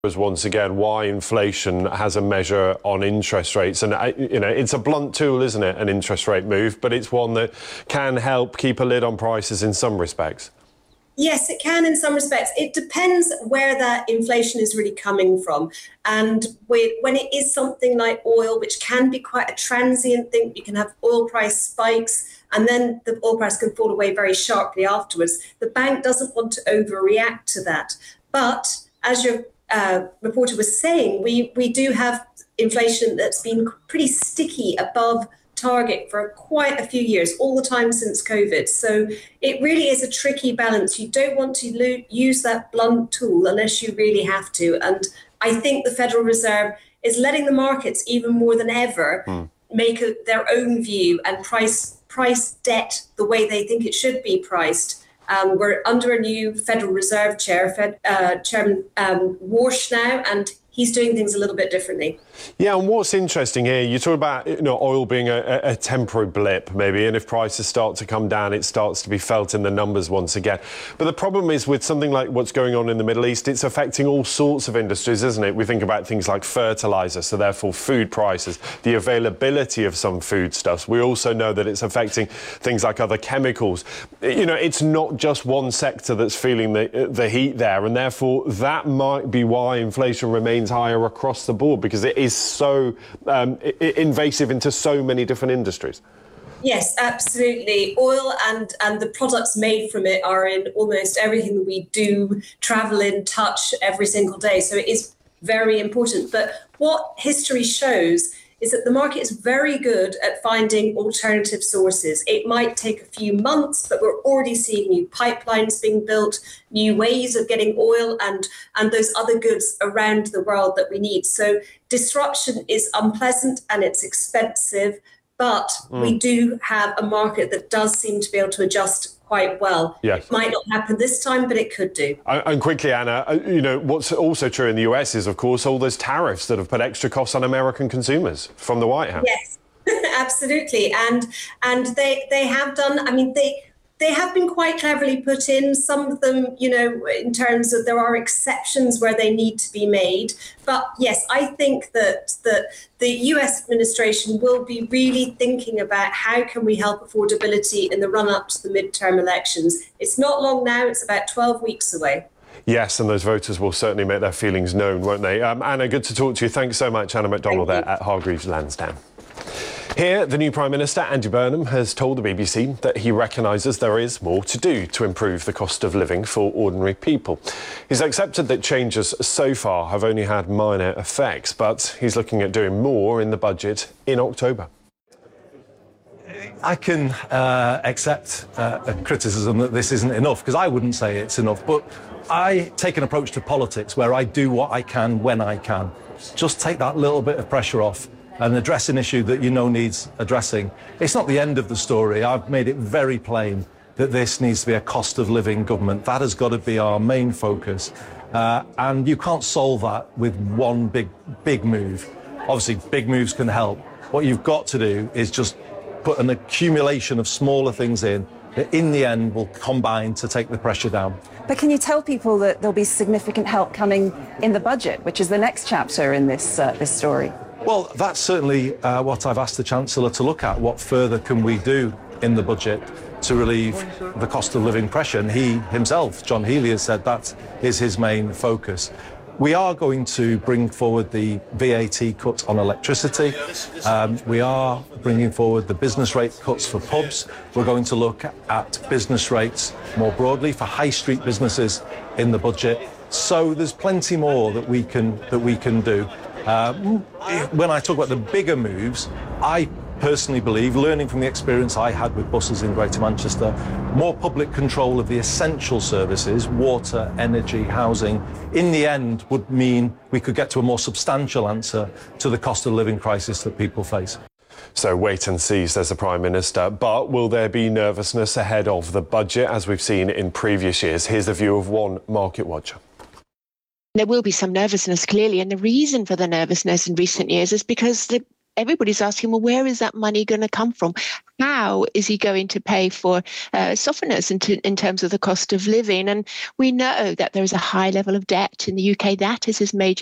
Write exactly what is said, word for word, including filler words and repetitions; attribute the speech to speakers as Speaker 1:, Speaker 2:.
Speaker 1: Was once again why inflation has a measure on interest rates, and you know it's a blunt tool, isn't it, an interest rate move, but it's one that can help keep a lid on prices in some respects.
Speaker 2: Yes, it can in some respects. It depends where that inflation is really coming from. And when it is something like oil, which can be quite a transient thing, you can have oil price spikes and then the oil price can fall away very sharply afterwards. The bank doesn't want to overreact to that. But as your uh, reporter was saying, we, we do have inflation that's been pretty sticky above target for quite a few years, all the time since COVID. So it really is a tricky balance. You don't want to lo- use that blunt tool unless you really have to. And I think the Federal Reserve is letting the markets, even more than ever, mm. make a, their own view and price price debt the way they think it should be priced. Um, we're under a new Federal Reserve chair, Fed, uh, Chairman um, Warsh now, and he's doing things a little bit differently. Yeah, and what's interesting here, you talk about you know oil being a, a temporary blip, maybe, and if prices start to come down, it starts to be felt in the numbers once again. But the problem is with something like what's going on in the Middle East, it's affecting all sorts of industries, isn't it? We think about things like fertilizer, so therefore food prices, the availability of some foodstuffs. We also know that it's affecting things like other chemicals. You know, it's not just one sector that's feeling the, the heat there, and therefore that might be why inflation remains higher across the board, because it is so um, invasive into so many different industries. Yes, absolutely. Oil and, and the products made from it are in almost everything that we do, travel in, touch every single day. So it is very important. But what history shows is that the market is very good at finding alternative sources. It might take a few months, but we're already seeing new pipelines being built, new ways of getting oil and, and those other goods around the world that we need. So disruption is unpleasant and it's expensive, but mm. we do have a market that does seem to be able to adjust quite well. Yes. It might not happen this time, but it could do. And, and quickly, Anna, you know, what's also true in the U S is, of course, all those tariffs that have put extra costs on American consumers from the White House. Yes, absolutely. And and they they have done, I mean, they they have been quite cleverly put in. Some of them, you know, in terms of there are exceptions where they need to be made. But yes, I think that that the U S administration will be really thinking about how can we help affordability in the run up to the midterm elections. It's not long now, it's about twelve weeks away. Yes, and those voters will certainly make their feelings known, won't they? Um, Anna, good to talk to you. Thanks so much, Anna McDonald there at Hargreaves Lansdown. Here, the new Prime Minister, Andy Burnham, has told the B B C that he recognises there is more to do to improve the cost of living for ordinary people. He's accepted that changes so far have only had minor effects, but he's looking at doing more in the budget in October.
Speaker 3: I can uh, accept uh, a criticism that this isn't enough, because I wouldn't say it's enough, but I take an approach to politics where I do what I can when I can. Just take that little bit of pressure off and address an issue that you know needs addressing. It's not the end of the story. I've made it very plain that this needs to be a cost of living government. That has got to be our main focus. Uh, and you can't solve that with one big, big move. Obviously, big moves can help. What you've got to do is just put an accumulation of smaller things in that in the end will combine to take the pressure down.
Speaker 4: But can you tell people that there'll be significant help coming in the budget, which is the next chapter in this, uh, this story?
Speaker 3: Well, that's certainly uh, what I've asked the Chancellor to look at. What further can we do in the budget to relieve the cost of living pressure? And he himself, John Healey, has said that is his main focus. We are going to bring forward the V A T cut on electricity. Um, we are bringing forward the business rate cuts for pubs. We're going to look at business rates more broadly for high street businesses in the budget. So there's plenty more that we can that we can do. Uh, when I talk about the bigger moves, I personally believe, learning from the experience I had with buses in Greater Manchester, more public control of the essential services, water, energy, housing, in the end would mean we could get to a more substantial answer to the cost of living crisis that people face.
Speaker 1: So wait and see, says the Prime Minister. But will there be nervousness ahead of the budget, as we've seen in previous years? Here's the view of one market watcher.
Speaker 5: There will be some nervousness, clearly, and the reason for the nervousness in recent years is because the everybody's asking, well, where is that money going to come from? How is he going to pay for uh, softeners in, to, in terms of the cost of living? And we know that there is a high level of debt in the U K. That is his major